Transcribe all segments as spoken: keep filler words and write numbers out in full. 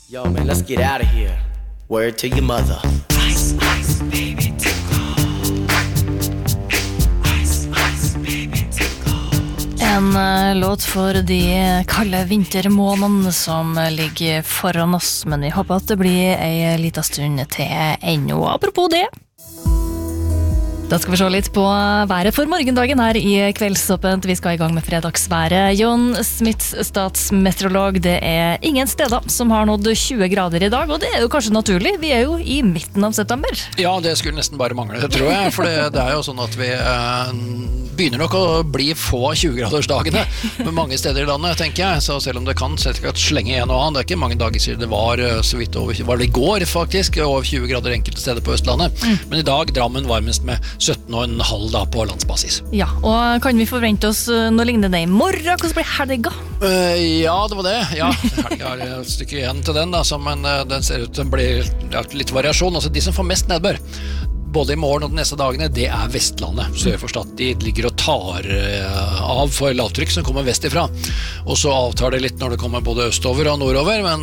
Yo, man, let's get out of here. Word to your mother. Ice, ice, baby, Ice, ice, baby, En uh, låt for de kalde vintermånedene som ligger foran oss, men vi håper at det blir en liten stund til ennå. Apropos det. Da skal vi se litt på været for morgendagen her i Kveldsåpent. Vi skal i gang med fredagsværet. Jon Smits, statsmeteorolog, det er ingen steder som har nådd tjue grader i dag, og det er jo kanskje naturlig. Vi er jo i midten av september. Ja, det skulle nesten bare mangle, tror jeg, for det, det er jo sånn at vi eh, begynner nok å bli få tjue-gradersdagene med mange steder i landet, tenker jeg. Så selv om det kan sikkert slenge en og annen, det er ikke mange dager siden det var så vidt over, var det i går faktisk, over tjue grader enkelte steder på Østlandet. Mm. Men i dag Drammen varmest med sytten komma fem da på landsbasis. Ja, og kan vi forvente oss noe lignende i morgen? Hvordan blir helga? Uh, ja, det var det. Ja, helga er et stykke igjen til den, da, så, men uh, den ser ut til å bli ja, litt variasjon. Altså, de som får mest nedbør, både i morgen og de neste dagene, det er Vestlandet. Så jeg forstår at de ligger og tar uh, av for lavtrykk som kommer vestifra. Og så avtar det litt når det kommer både østover og nordover, men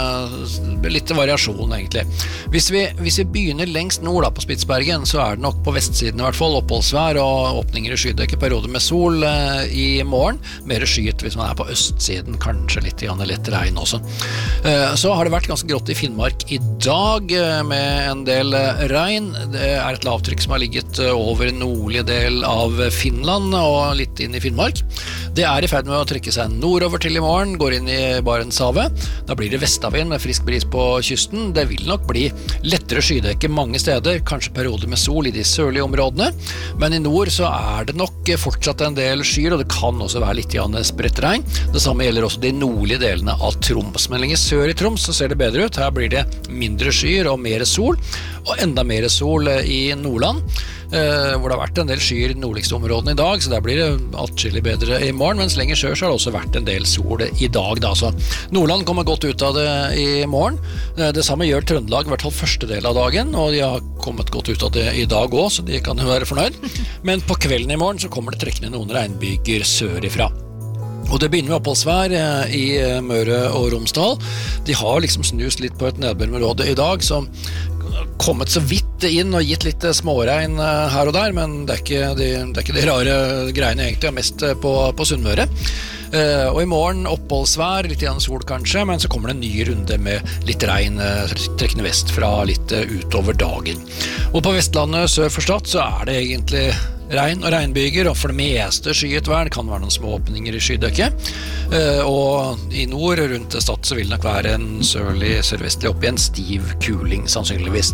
uh, litt variasjon egentlig. Hvis vi, hvis vi begynner lengst nord da, på Spitsbergen, så er det nok på vestsiden i hvert fall oppholdsvær og åpninger i skydekket, perioder med sol uh, i morgen. Mer skyet hvis man er på østsiden, kanskje litt grann lett regn også. Uh, så har det vært ganske grått i Finnmark i dag uh, med en del uh, regn. Det er et lavtrykk som har ligget over nordlige del av Finland og litt inn i Finnmark. Det er i ferd med å trekke seg nordover til i morgen, går inn i Barentshavet. Da blir det vestavind med frisk bris på kysten. Det vil nok bli lettere skydekke mange steder, kanskje perioder med sol i de sørlige områdene. Men i nord så er det nok fortsatt en del skyer, og det kan også være litt spredt regn. Det samme gjelder også de nordlige delene av Troms. Men lenger sør i Troms så ser det bedre ut. Her blir det mindre skyer og mer sol, og enda mer sol i Nordland, eh, hvor det har vært en del skyer i de nordligste områdene i dag, så der blir det atskillig bedre i morgen, mens lenger sør så har det også vært en del sol i dag da, så Nordland kommer godt ut av det i morgen. Det samme gjør Trøndelag, i hvert fall første del av dagen, og de har kommet godt ut av det i dag også, så de kan jo være fornøyd. Men på kvelden i morgen så kommer det trekkende noen regnbyger sørifra. Og det begynner med oppholdsvær i Møre og Romsdal. De har liksom snust litt på et nedbørområde i dag, som kommet så vidt inn og gitt litt småregn her og der, men det er ikke de, det er ikke de rare greiene egentlig, er mest på, på Sunnmøre. Uh, og i morgen oppholdsvær, litt igjen sol kanskje, men så kommer det en ny runde med litt regn uh, trekkende vest fra litt uh, utover dagen. Og på Vestlandet sør for Stad så er det egentlig regn og regnbyger, og for det meste skyet vær. Det kan være noen små åpninger i skydekket. Uh, og i nord rundt Stad så vil det nok være en sørlig, sørvestlig opp i en stiv kuling sannsynligvis.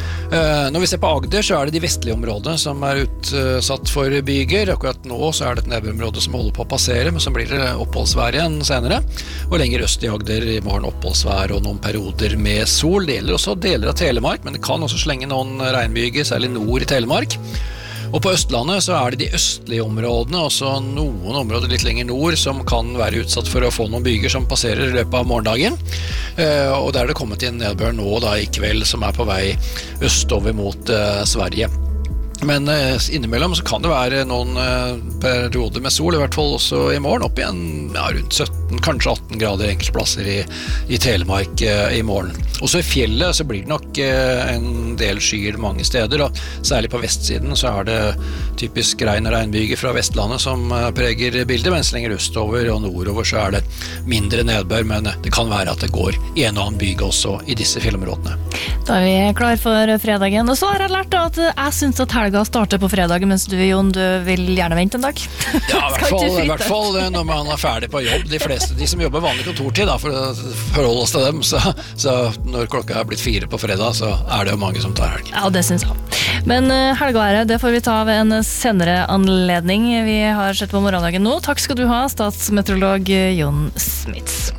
Uh, når vi ser på Agder så er det de vestlige områdene som er utsatt for byger. Akkurat nå så er det et nedbørområde som holder på å passere, men så blir det oppholdsvær igjen senere. Og lenger øst i Agder i morgen oppholdsvær og noen perioder med sol. Det gjelder også deler av Telemark, men det kan også slenge noen regnbyger, særlig nord i Telemark. Og på Østlandet så er det de østlige områdene, også noen områder litt lenger nord, som kan være utsatt for å få noen byger som passerer i løpet av morgendagen. Uh, og der er det kommet inn nedbør nå da i kveld, som er på vei østover mot uh, Sverige. Men uh, innimellom så kan det være noen uh, perioder med sol, i hvert fall også i morgen, opp igjen ja, rundt sytten, kanskje atten grader enkelte plasser i, i Telemark uh, i morgen. Også i fjellet så blir det nok uh, en del skyer mange steder, og særlig på vestsiden så er det typisk regn og regnbyger fra Vestlandet som uh, preger bildet, mens lenger østover og nordover så er det mindre nedbør, men uh, det kan være at det går en og annen byge også i disse fjellområdene. Da er vi klar for fredagen, og så har jeg lært at jeg synes at helga starter på fredag, mens du, Jon, du vil gjerne vente en dag. Ja, i hvert fall, i hvert fall når man er ferdig på jobb. De fleste, de som jobber vanlig kontortid, da, for å forholde oss til dem, så, så når klokka er blitt fire på fredag, så er det jo mange som tar helg. Ja, det synes jeg. Men uh, helgværet, det får vi ta ved en senere anledning. Vi har sett på morgendagen nå. Takk skal du ha, statsmeteorolog Jon Smits.